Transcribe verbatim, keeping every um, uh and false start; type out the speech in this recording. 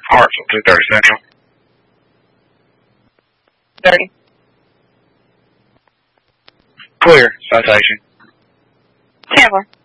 Hartsville, two thirty Central. thirty. Clear. Citation. ten four.